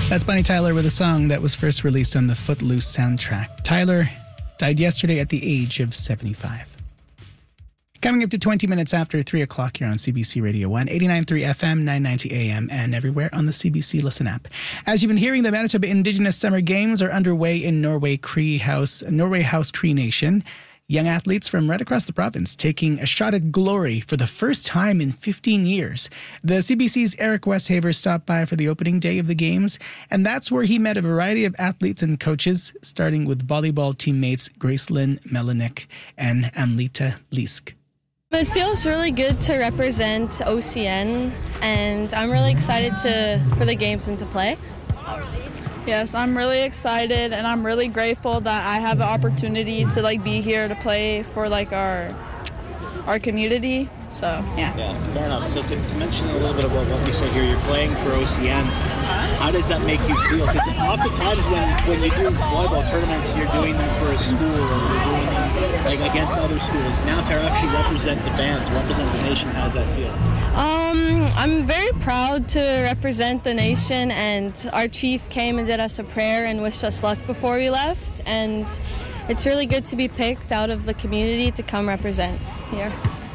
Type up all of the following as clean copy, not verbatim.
That's Bonnie Tyler with a song that was first released on the Footloose soundtrack. Tyler died yesterday at the age of 75. Coming up to 20 minutes after 3 o'clock here on CBC Radio 1, 89.3 FM, 990 AM, and everywhere on the CBC Listen app. As you've been hearing, the Manitoba Indigenous Summer Games are underway in Norway House Cree Nation. Young athletes from right across the province taking a shot at glory for the first time in 15 years. The CBC's Eric Westhaver stopped by for the opening day of the games, and that's where he met a variety of athletes and coaches, starting with volleyball teammates Gracelyn Melinek and Amlita Lisk. It feels really good to represent OCN, and I'm really excited for the games and to play. Yes, I'm really excited, and I'm really grateful that I have the opportunity to be here to play for our community. So yeah. Yeah, fair enough. So to mention a little bit about what we said here, you're playing for OCN. How does that make you feel? Because oftentimes when you do volleyball tournaments, you're doing them for a school, or you're doing them against other schools. Now to actually represent the band, to represent the nation, how does that feel? I'm very proud to represent the nation, and our chief came and did us a prayer and wished us luck before we left, and it's really good to be picked out of the community to come represent here.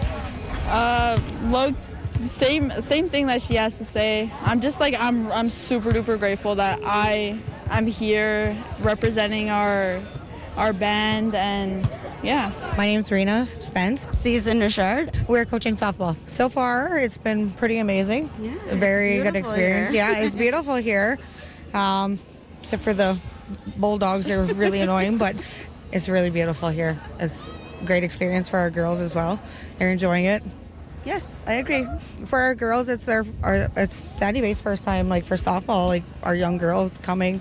Same thing that she has to say. I'm just I'm super duper grateful that I'm here representing our band, and yeah. My name's Rena Spence. Season Richard. We're coaching softball. So far, it's been pretty amazing. Yeah, a very good experience. Here. Yeah, it's beautiful here. Except for the bulldogs, they're really annoying, but it's really beautiful here. It's a great experience for our girls as well. They're enjoying it. Yes, I agree. For our girls, it's Sandy Bay's first time for softball. Our young girls coming.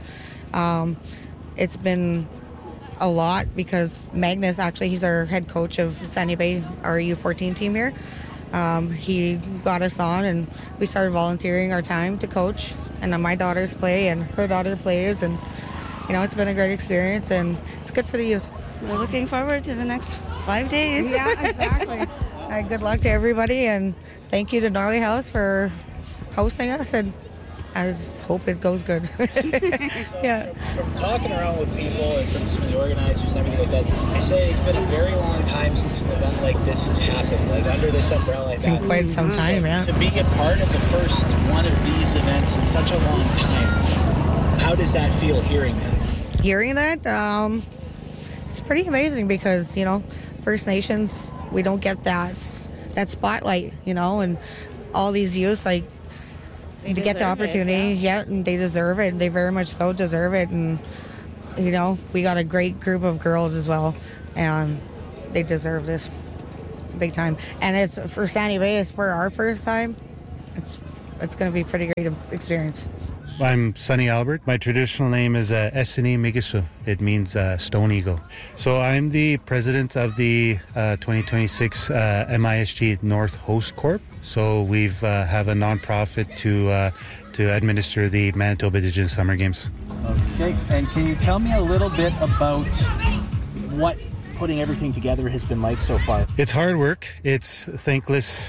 It's been a lot because Magnus, actually, he's our head coach of Sandy Bay, our U14 team here. He got us on, and we started volunteering our time to coach. And then my daughters play, and her daughter plays, and it's been a great experience, and it's good for the youth. We're looking forward to the next 5 days. Yeah, exactly. Good luck to everybody, and thank you to Norway House for hosting us, and I just hope it goes good. Yeah. From talking around with people and from some of the organizers and everything like that, I say it's been a very long time since an event like this has happened, under this umbrella like that. In quite some time, yeah. To be a part of the first one of these events in such a long time, how does that feel hearing that? Hearing that, it's pretty amazing because, First Nations, we don't get that spotlight, and all these youth, to get the opportunity, and they deserve it. They very much so deserve it, and we got a great group of girls as well, and they deserve this big time. And it's for Sandy Bay, it's for our first time. It's going to be a pretty great experience. I'm Sonny Albert. My traditional name is Essini Migisu. It means stone eagle. So I'm the president of the 2026 MISG North Host Corp. So we've have a nonprofit to administer the Manitoba Indigenous Summer Games. Okay, and can you tell me a little bit about what putting everything together has been like so far? It's hard work. It's thankless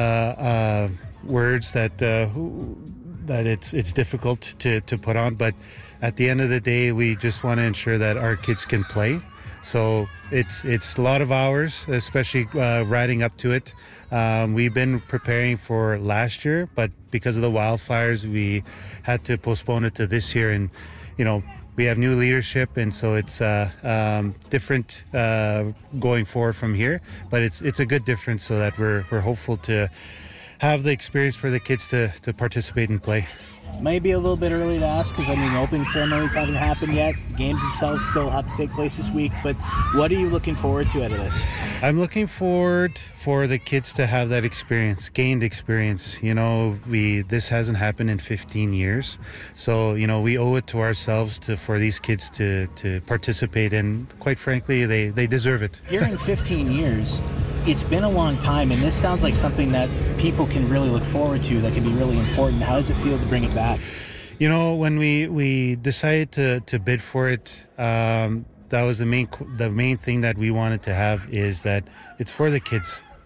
words that it's difficult to put on, but at the end of the day, we just want to ensure that our kids can play. So it's a lot of hours, especially riding up to it. We've been preparing for last year, but because of the wildfires, we had to postpone it to this year. And we have new leadership, and so it's different going forward from here. But it's a good difference, so that we're hopeful to have the experience for the kids to participate and play. Maybe a little bit early to ask because, opening ceremonies haven't happened yet. Games themselves still have to take place this week. But what are you looking forward to out of this? I'm looking forward for the kids to have that experience, gained experience. This hasn't happened in 15 years. So, we owe it to ourselves for these kids to participate. And quite frankly, they deserve it. Here in 15 years, it's been a long time, and this sounds like something that people can really look forward to, that can be really important. How does it feel to bring it back? When we decided to bid for it, that was the main thing that we wanted to have, is that it's for the kids.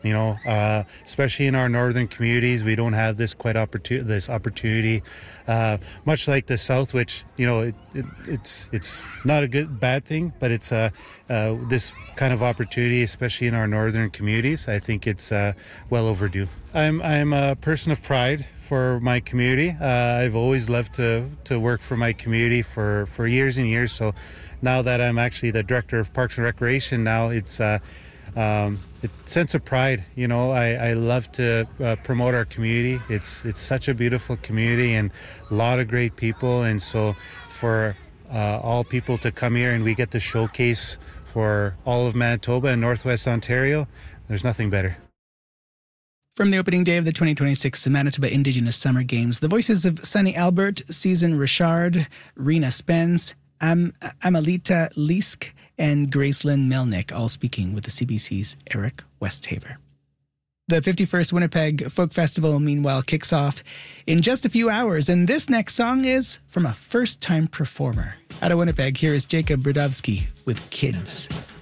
Especially in our northern communities, we don't have this opportunity. Much like the South, which it's not a bad thing, but it's this kind of opportunity, especially in our northern communities. I think it's well overdue. I'm a person of pride for my community. I've always loved to work for my community for years and years. So now that I'm actually the director of Parks and Recreation, now it's a sense of pride. I love to promote our community. It's such a beautiful community and a lot of great people. And so for all people to come here and we get to showcase for all of Manitoba and Northwest Ontario, there's nothing better. From the opening day of the 2026 Manitoba Indigenous Summer Games, the voices of Sunny Albert, Susan Richard, Rena Spence, Amelita Lisk, and Gracelyn Melnick, all speaking with the CBC's Eric Westhaver. The 51st Winnipeg Folk Festival, meanwhile, kicks off in just a few hours, and this next song is from a first-time performer. Out of Winnipeg, here is Jacob Brodowski with Kids.